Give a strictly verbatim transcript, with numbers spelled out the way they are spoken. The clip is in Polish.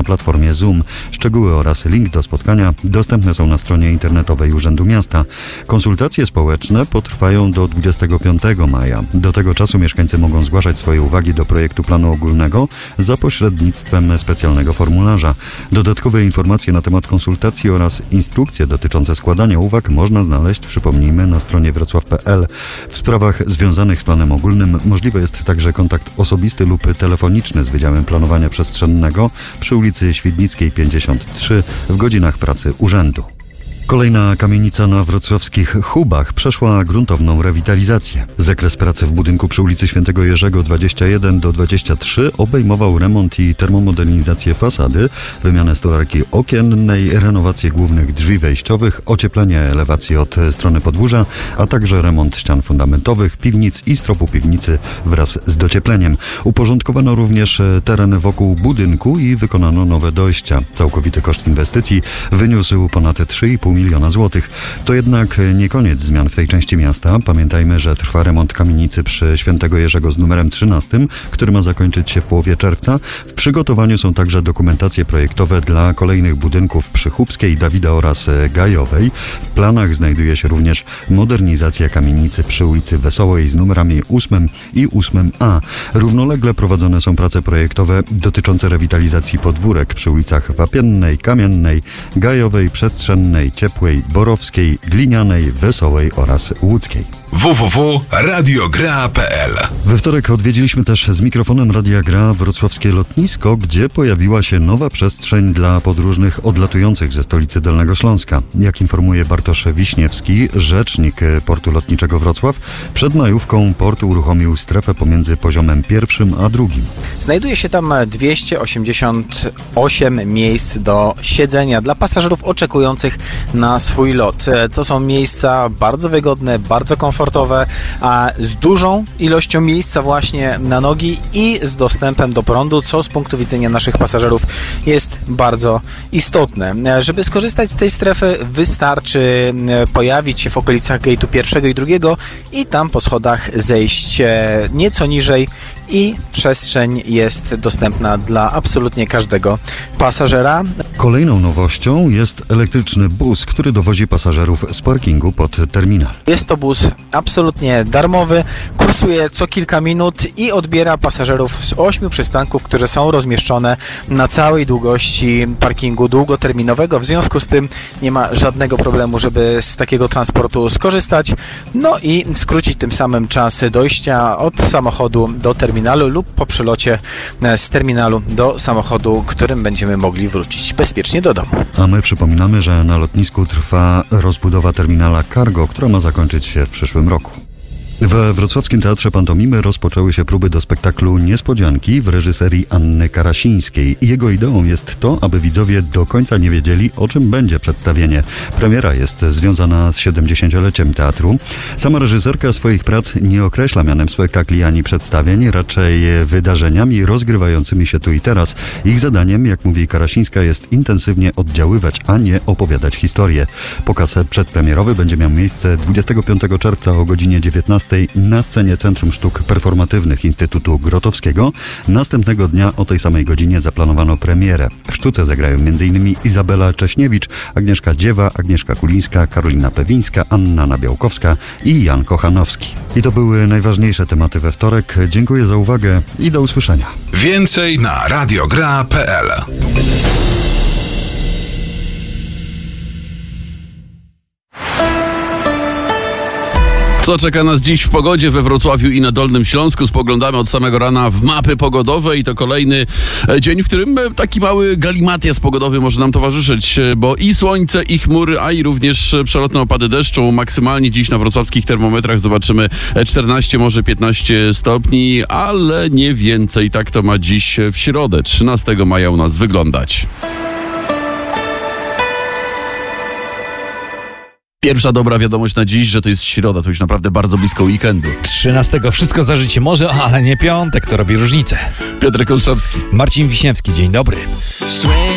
na platformie Zoom. Szczegóły oraz link do spotkania dostępne są na stronie internetowej Urzędu Miasta. Konsultacje społeczne potrwają do dwudziestego piątego maja. Do tego czasu mieszkańcy mogą zgłaszać swoje uwagi do projektu planu ogólnego za pośrednictwem specjalnego formularza. Dodatkowe informacje na temat konsultacji oraz instrukcje dotyczące składania uwag można znaleźć, przypomnijmy, na stronie wrocław kropka p l. W sprawach związanych z planem ogólnym możliwy jest także kontakt osobisty lub telefoniczny z Wydziałem Planowania Przestrzennego przy ulicy Świdnickiej pięćdziesiąt trzy w godzinach pracy urzędu. Kolejna kamienica na wrocławskich Hubach przeszła gruntowną rewitalizację. Zakres pracy w budynku przy ulicy Świętego Jerzego dwadzieścia jeden do dwudziestego trzeciego obejmował remont i termomodernizację fasady, wymianę stolarki okiennej, renowację głównych drzwi wejściowych, ocieplenie elewacji od strony podwórza, a także remont ścian fundamentowych, piwnic i stropu piwnicy wraz z dociepleniem. Uporządkowano również teren wokół budynku i wykonano nowe dojścia. Całkowity koszt inwestycji wyniósł ponad trzy i pół miliona złotych. To jednak nie koniec zmian w tej części miasta. Pamiętajmy, że trwa remont kamienicy przy Świętego Jerzego z numerem trzynastym, który ma zakończyć się w połowie czerwca. W przygotowaniu są także dokumentacje projektowe dla kolejnych budynków przy Chubskiej, Dawida oraz Gajowej. W planach znajduje się również modernizacja kamienicy przy ulicy Wesołej z numerami ósmym i ósmym A. Równolegle prowadzone są prace projektowe dotyczące rewitalizacji podwórek przy ulicach Wapiennej, Kamiennej, Gajowej, Przestrzennej, Ciepłej, Borowskiej, Glinianej, Wesołej oraz Łódzkiej. w w w kropka radio gra kropka p l. We wtorek odwiedziliśmy też z mikrofonem Radia Gra wrocławskie lotnisko, gdzie pojawiła się nowa przestrzeń dla podróżnych odlatujących ze stolicy Dolnego Śląska. Jak informuje Bartosz Wiśniewski, rzecznik Portu Lotniczego Wrocław, przed majówką port uruchomił strefę pomiędzy poziomem pierwszym a drugim. Znajduje się tam dwieście osiemdziesiąt osiem miejsc do siedzenia dla pasażerów oczekujących na swój lot. To są miejsca bardzo wygodne, bardzo komfortowe, a z dużą ilością miejsca właśnie na nogi i z dostępem do prądu, co z punktu widzenia naszych pasażerów jest bardzo istotne. Żeby skorzystać z tej strefy, wystarczy pojawić się w okolicach gate'u pierwszego i drugiego i tam po schodach zejść nieco niżej i przestrzeń jest dostępna dla absolutnie każdego pasażera. Kolejną nowością jest elektryczny bus, który dowozi pasażerów z parkingu pod terminal. Jest to bus absolutnie darmowy, kursuje co kilka minut i odbiera pasażerów z ośmiu przystanków, które są rozmieszczone na całej długości parkingu długoterminowego. W związku z tym nie ma żadnego problemu, żeby z takiego transportu skorzystać, no i skrócić tym samym czas dojścia od samochodu do terminalu lub po przelocie z terminalu do samochodu, którym będziemy mogli wrócić bezpiecznie do domu. A my przypominamy, że na lotnisku trwa rozbudowa terminala cargo, która ma zakończyć się w przyszłym roku. We Wrocławskim Teatrze Pantomimy rozpoczęły się próby do spektaklu Niespodzianki w reżyserii Anny Karasińskiej. Jego ideą jest to, aby widzowie do końca nie wiedzieli, o czym będzie przedstawienie. Premiera jest związana z siedemdziesięcioleciem teatru. Sama reżyserka swoich prac nie określa mianem spektakli ani przedstawień, raczej wydarzeniami rozgrywającymi się tu i teraz. Ich zadaniem, jak mówi Karasińska, jest intensywnie oddziaływać, a nie opowiadać historię. Pokaz przedpremierowy będzie miał miejsce dwudziestego piątego czerwca o godzinie dziewiętnastej na scenie Centrum Sztuk Performatywnych Instytutu Grotowskiego. Następnego dnia o tej samej godzinie zaplanowano premierę. W sztuce zagrają m.in. Izabela Cześniewicz, Agnieszka Dziewa, Agnieszka Kulińska, Karolina Pewińska, Anna Nabiałkowska i Jan Kochanowski. I to były najważniejsze tematy we wtorek. Dziękuję za uwagę i do usłyszenia. Więcej na radio gra kropka p l. Co czeka nas dziś w pogodzie we Wrocławiu i na Dolnym Śląsku? Spoglądamy od samego rana w mapy pogodowe i to kolejny dzień, w którym taki mały galimatias pogodowy może nam towarzyszyć, bo i słońce, i chmury, a i również przelotne opady deszczu. Maksymalnie dziś na wrocławskich termometrach zobaczymy czternaście, może piętnaście stopni, ale nie więcej. Tak to ma dziś w środę, trzynastego maja u nas wyglądać. Pierwsza dobra wiadomość na dziś, że to jest środa, to już naprawdę bardzo blisko weekendu. trzynastego wszystko zdarzyć się może, ale nie piątek, to robi różnicę. Piotr Kolszowski. Marcin Wiśniewski, dzień dobry.